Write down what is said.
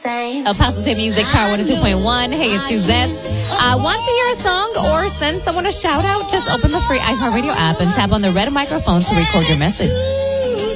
El Paso State Music, Power 102.1. Hey, it's Suzette. Want to hear a song or send someone a shout out? Just open the free iHeartRadio app and tap on the red microphone to record your message.